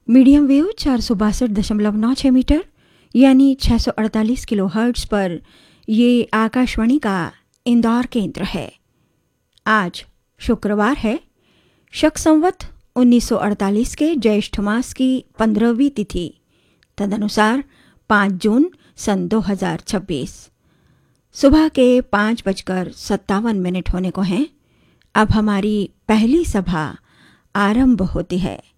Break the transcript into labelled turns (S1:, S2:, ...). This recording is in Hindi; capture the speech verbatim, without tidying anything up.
S1: मीडियम वेव चार सौ बासठ दशमलव नौ छः मीटर यानी छः सौ अड़तालीस किलो हर्ट्ज पर ये आकाशवाणी का इंदौर केंद्र है। आज शुक्रवार है, शक संवत उन्नीस सौ अड़तालीस के ज्येष्ठ मास की पंद्रहवीं तिथि, तदनुसार पाँच जून सन दो हजार छब्बीस। सुबह के पाँच बजकर सत्तावन मिनट होने को हैं। अब हमारी पहली सभा आरंभ होती है।